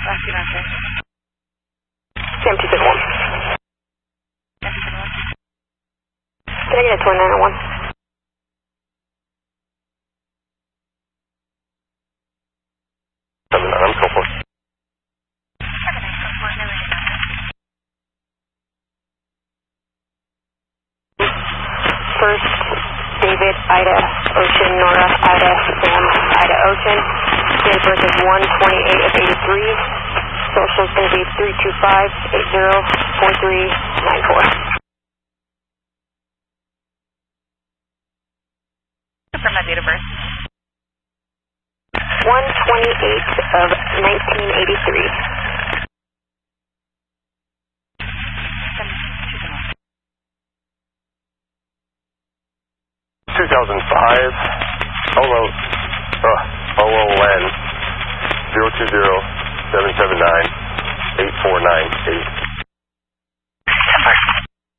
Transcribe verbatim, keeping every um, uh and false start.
Last two nine six. Cam two seven one. Can I get a twin nine oh one? seven nine, I'm so close. First, David, Ida, Ocean, Nora, Ida, Sam, Ida, Ocean. Date of birth is one twenty-eight of eighty-three. Social is going to be three two five eight zero four three nine four. Confirm that date of birth. one twenty-eight of nineteen eighty-three. two thousand five, O O, uh, O O N, zero two zero seven seven nine.